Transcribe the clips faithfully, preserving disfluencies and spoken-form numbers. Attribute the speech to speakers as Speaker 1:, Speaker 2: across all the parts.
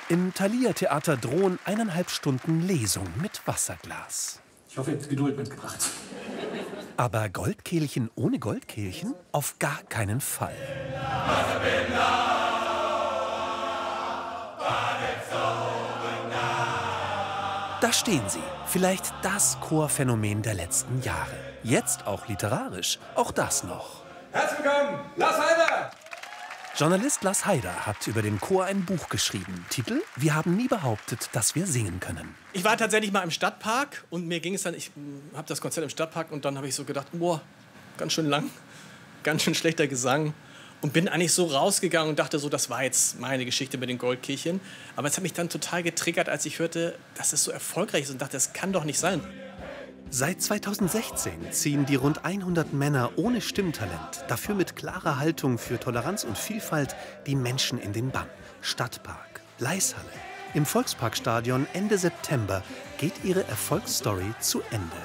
Speaker 1: Im Thalia Theater drohen eineinhalb Stunden Lesung mit Wasserglas.
Speaker 2: Ich hoffe, ihr habt Geduld mitgebracht.
Speaker 1: Aber Goldkehlchen ohne Goldkehlchen? Auf gar keinen Fall. Da stehen sie. Vielleicht das Chorphänomen der letzten Jahre. Jetzt auch literarisch. Auch das noch.
Speaker 3: Herzlich willkommen, Lars Heider!
Speaker 1: Journalist Lars Heider hat über den Chor ein Buch geschrieben. Titel: Wir haben nie behauptet, dass wir singen können.
Speaker 4: Ich war tatsächlich mal im Stadtpark und mir ging es dann, ich habe das Konzert im Stadtpark und dann habe ich so gedacht, boah, ganz schön lang, ganz schön schlechter Gesang. Und bin eigentlich so rausgegangen und dachte so, das war jetzt meine Geschichte mit den Goldkehlchen. Aber es hat mich dann total getriggert, als ich hörte, dass es so erfolgreich ist und dachte, das kann doch nicht sein.
Speaker 1: Seit zweitausendsechzehn ziehen die rund hundert Männer ohne Stimmtalent, dafür mit klarer Haltung für Toleranz und Vielfalt, die Menschen in den Bann. Stadtpark, Leishalle. Im Volksparkstadion Ende September geht ihre Erfolgsstory zu Ende.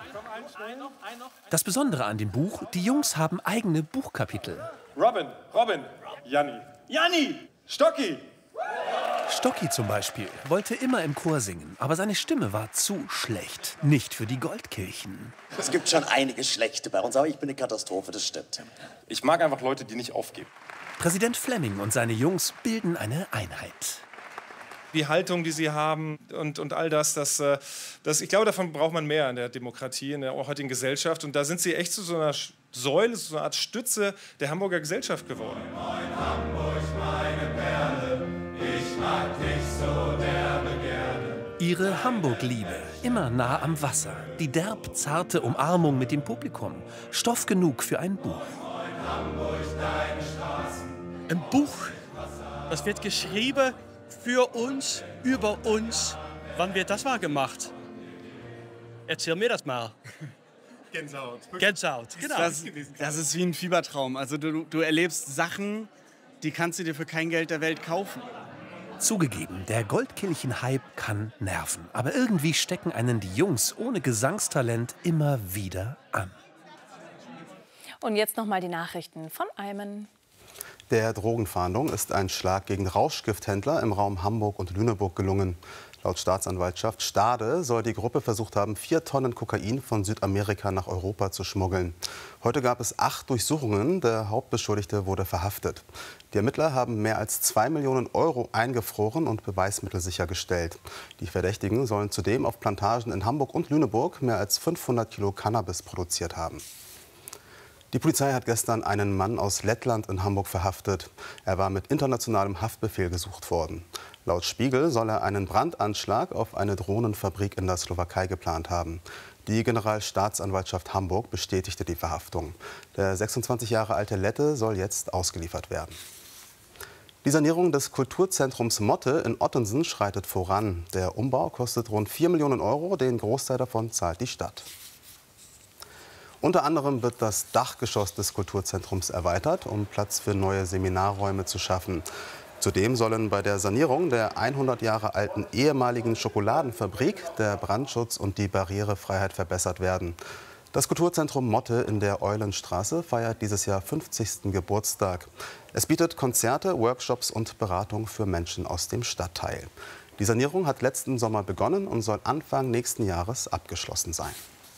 Speaker 1: Das Besondere an dem Buch, die Jungs haben eigene Buchkapitel.
Speaker 3: Robin, Robin, Janni.
Speaker 4: Janni!
Speaker 3: Stocki!
Speaker 1: Stocki zum Beispiel wollte immer im Chor singen, aber seine Stimme war zu schlecht. Nicht für die Goldkehlchen.
Speaker 5: Es gibt schon einige schlechte bei uns, aber ich bin eine Katastrophe, das stimmt.
Speaker 3: Ich mag einfach Leute, die nicht aufgeben.
Speaker 1: Präsident Flemming und seine Jungs bilden eine Einheit.
Speaker 6: Die Haltung, die sie haben und, und all das, das, das, ich glaube, davon braucht man mehr in der Demokratie, in der heutigen Gesellschaft. Und da sind sie echt zu so einer Säule, so eine Art Stütze der Hamburger Gesellschaft geworden.
Speaker 7: Moin Hamburg, meine Perle, ich mag dich so derbe gerne.
Speaker 1: Ihre Hamburg-Liebe, immer nah am Wasser. Die derb zarte Umarmung mit dem Publikum. Stoff genug für ein Buch.
Speaker 7: Moin Hamburg, deine Straßen.
Speaker 4: Ein Buch, das wird geschrieben für uns, über uns. Wann wird das mal gemacht? Erzähl mir das mal.
Speaker 6: Gänsehaut.
Speaker 4: Gänsehaut, genau.
Speaker 8: Das, das ist wie ein Fiebertraum. Also du, du erlebst Sachen, die kannst du dir für kein Geld der Welt kaufen.
Speaker 1: Zugegeben, der Goldkehlchen-Hype kann nerven. Aber irgendwie stecken einen die Jungs ohne Gesangstalent immer wieder an.
Speaker 9: Und jetzt noch mal die Nachrichten von Ayman.
Speaker 10: Der Drogenfahndung ist ein Schlag gegen Rauschgifthändler im Raum Hamburg und Lüneburg gelungen. Laut Staatsanwaltschaft Stade soll die Gruppe versucht haben, vier Tonnen Kokain von Südamerika nach Europa zu schmuggeln. Heute gab es acht Durchsuchungen. Der Hauptbeschuldigte wurde verhaftet. Die Ermittler haben mehr als zwei Millionen Euro eingefroren und Beweismittel sichergestellt. Die Verdächtigen sollen zudem auf Plantagen in Hamburg und Lüneburg mehr als fünfhundert Kilo Cannabis produziert haben. Die Polizei hat gestern einen Mann aus Lettland in Hamburg verhaftet. Er war mit internationalem Haftbefehl gesucht worden. Laut Spiegel soll er einen Brandanschlag auf eine Drohnenfabrik in der Slowakei geplant haben. Die Generalstaatsanwaltschaft Hamburg bestätigte die Verhaftung. Der sechsundzwanzig Jahre alte Lette soll jetzt ausgeliefert werden. Die Sanierung des Kulturzentrums Motte in Ottensen schreitet voran. Der Umbau kostet rund vier Millionen Euro. Den Großteil davon zahlt die Stadt. Unter anderem wird das Dachgeschoss des Kulturzentrums erweitert, um Platz für neue Seminarräume zu schaffen. Zudem sollen bei der Sanierung der hundert Jahre alten ehemaligen Schokoladenfabrik der Brandschutz und die Barrierefreiheit verbessert werden. Das Kulturzentrum Motte in der Eulenstraße feiert dieses Jahr fünfzigsten Geburtstag. Es bietet Konzerte, Workshops und Beratung für Menschen aus dem Stadtteil. Die Sanierung hat letzten Sommer begonnen und soll Anfang nächsten Jahres abgeschlossen sein.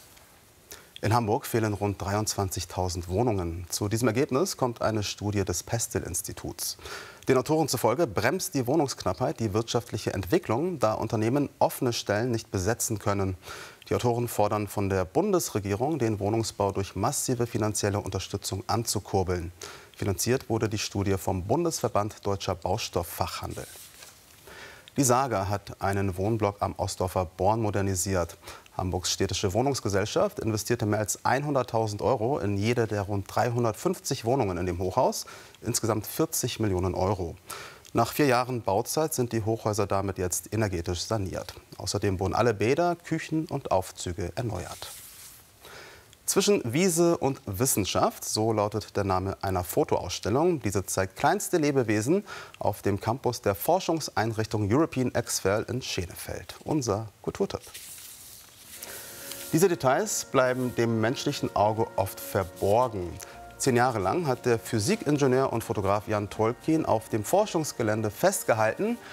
Speaker 10: In Hamburg fehlen rund dreiundzwanzigtausend Wohnungen. Zu diesem Ergebnis kommt eine Studie des Pestel-Instituts. Den Autoren zufolge bremst die Wohnungsknappheit die wirtschaftliche Entwicklung, da Unternehmen offene Stellen nicht besetzen können. Die Autoren fordern von der Bundesregierung, den Wohnungsbau durch massive finanzielle Unterstützung anzukurbeln. Finanziert wurde die Studie vom Bundesverband Deutscher Baustofffachhandel. Die Saga hat einen Wohnblock am Ostdorfer Born modernisiert. Hamburgs städtische Wohnungsgesellschaft investierte mehr als hunderttausend Euro in jede der rund dreihundertfünfzig Wohnungen in dem Hochhaus, insgesamt vierzig Millionen Euro. Nach vier Jahren Bauzeit sind die Hochhäuser damit jetzt energetisch saniert. Außerdem wurden alle Bäder, Küchen und Aufzüge erneuert. Zwischen Wiese und Wissenschaft, so lautet der Name einer Fotoausstellung. Diese zeigt kleinste Lebewesen auf dem Campus der Forschungseinrichtung European Exfel in Schenefeld. Unser Kulturtipp. Diese Details bleiben dem menschlichen Auge oft verborgen. Zehn Jahre lang hat der Physikingenieur und Fotograf Jan Tolkien auf dem Forschungsgelände festgehalten,